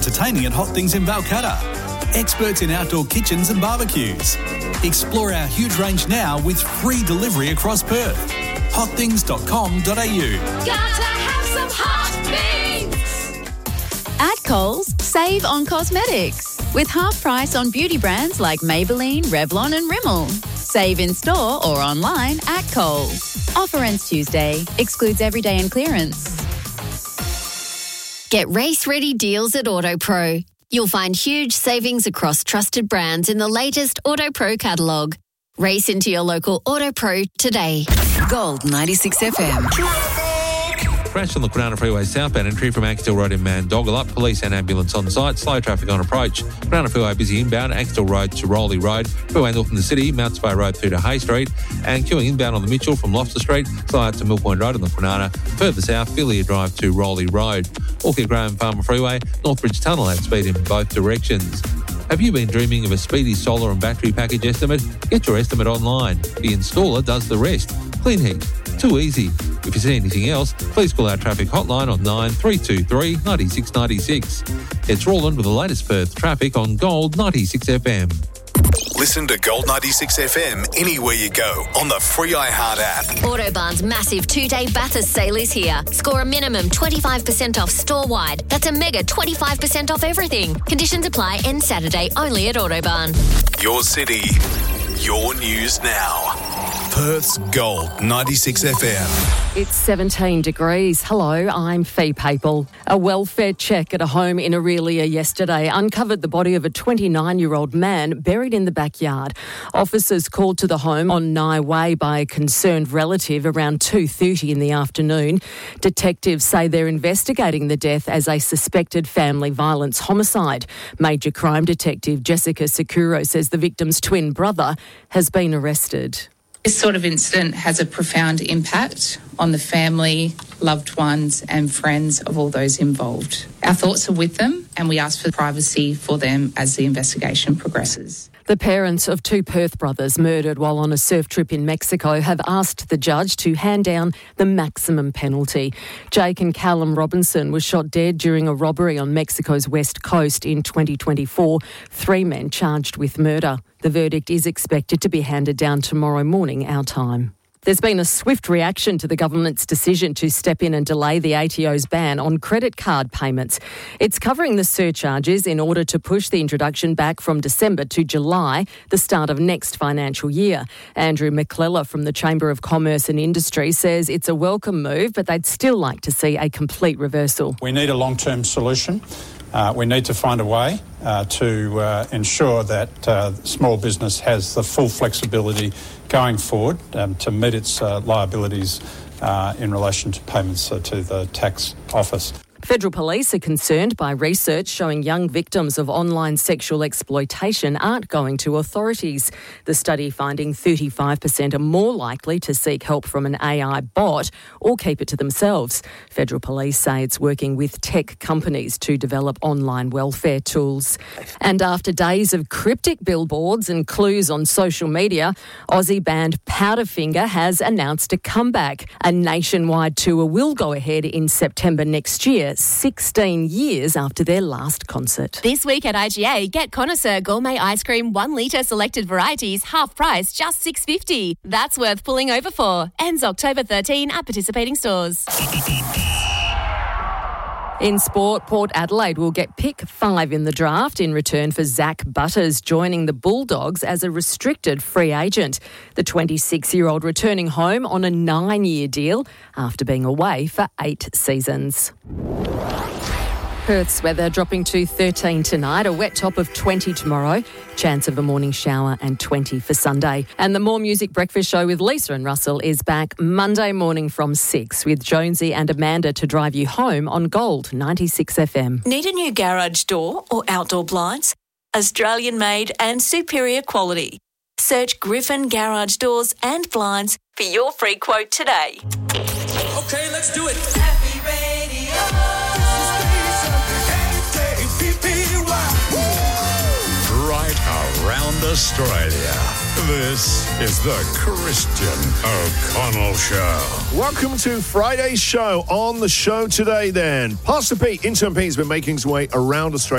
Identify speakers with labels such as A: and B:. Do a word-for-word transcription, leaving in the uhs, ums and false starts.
A: Entertaining at Hot Things in Balcatta. Experts in outdoor kitchens and barbecues. Explore our huge range now with free delivery across Perth. hot things dot com dot a u.
B: Gotta have some Hot Things!
C: At Coles, save on cosmetics with half price on beauty brands like Maybelline, Revlon and Rimmel. Save in store or online at Coles. Offer ends Tuesday. Excludes everyday and clearance.
D: Get race-ready deals at AutoPro. You'll find huge savings across trusted brands in the latest AutoPro catalogue. Race into your local AutoPro today.
E: Gold ninety-six F M.
F: Crash on the Kwinana Freeway southbound entry from Axtell Road in Mandogala. Police and ambulance on site. Slow traffic on approach. Kwinana Freeway busy inbound. Axtell Road to Rowley Road. Freeway north in the city. Mount Spey Road through to Hay Street. And queuing inbound on the Mitchell from Loftus Street. Slow out to Mill Point Road on the Kwinana. Further south, Villiers Drive to Rowley Road. Orchid Graham Farmer Freeway. Northbridge Tunnel at speed in both directions. Have you been dreaming of a speedy solar and battery package estimate? Get your estimate online. The installer does the rest. Clean heat. Too easy. If you see anything else, please call our traffic hotline on nine three two three, nine six nine six. It's Roland with the latest Perth traffic on Gold ninety-six F M.
G: Listen to Gold ninety-six F M anywhere you go on the free iHeart app.
D: Autobarn's massive two-day Bathurst sale is here. Score a minimum twenty-five percent off store-wide. That's a mega twenty-five percent off everything. Conditions apply end Saturday only at Autobarn.
G: Your city, your news now. Perth's Gold ninety-six F M.
H: It's seventeen degrees. Hello, I'm Fee Papel. A welfare check at a home in Aurelia yesterday uncovered the body of a twenty-nine-year-old man buried in the backyard. Officers called to the home on Nye Way by a concerned relative around two thirty in the afternoon. Detectives say they're investigating the death as a suspected family violence homicide. Major Crime Detective Jessica Sakuro says the victim's twin brother has been arrested.
I: This sort of incident has a profound impact on the family, loved ones and friends of all those involved. Our thoughts are with them and we ask for privacy for them as the investigation progresses.
H: The parents of two Perth brothers murdered while on a surf trip in Mexico have asked the judge to hand down the maximum penalty. Jake and Callum Robinson were shot dead during a robbery on Mexico's west coast in twenty twenty-four. Three men charged with murder. The verdict is expected to be handed down tomorrow morning, our time. There's been a swift reaction to the government's decision to step in and delay the A T O's ban on credit card payments. It's covering the surcharges in order to push the introduction back from December to July, the start of next financial year. Andrew McClellan from the Chamber of Commerce and Industry says it's a welcome move, but they'd still like to see a complete reversal.
J: We need a long-term solution. Uh, we need to find a way uh, to uh, ensure that uh, small business has the full flexibility going forward um, to meet its uh, liabilities uh, in relation to payments uh, to the tax office.
H: Federal Police are concerned by research showing young victims of online sexual exploitation aren't going to authorities. The study finding thirty-five percent are more likely to seek help from an A I bot or keep it to themselves. Federal Police say it's working with tech companies to develop online welfare tools. And after days of cryptic billboards and clues on social media, Aussie band Powderfinger has announced a comeback. A nationwide tour will go ahead in September next year, sixteen years after their last concert.
K: This week at I G A, get Connoisseur Gourmet Ice Cream one litre selected varieties, half price, just six dollars fifty. That's worth pulling over for. Ends October thirteenth at participating stores.
H: In sport, Port Adelaide will get pick five in the draft in return for Zach Butters joining the Bulldogs as a restricted free agent. The twenty-six-year-old returning home on a nine-year deal after being away for eight seasons. Perth's weather dropping to thirteen tonight, a wet top of twenty tomorrow, chance of a morning shower and twenty for Sunday. And the More Music Breakfast Show with Lisa and Russell is back Monday morning from six with Jonesy and Amanda to drive you home on Gold ninety-six F M.
E: Need a new garage door or outdoor blinds? Australian made and superior quality. Search Griffin Garage Doors and Blinds for your free quote today.
L: Okay, let's do it. Happy Radio. Right around
M: Australia. This is the Christian O'Connell Show.
N: Welcome to Friday's show. On the show today then, Pastor Pete, Intern Pete, has been making his way around Australia